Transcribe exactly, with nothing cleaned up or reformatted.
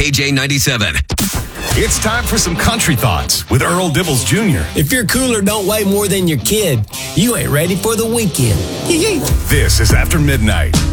K J ninety-seven. It's time for some country thoughts with Earl Dibbles Junior If your cooler don't weigh more than your kid, you ain't ready for the weekend. This is After Midnight.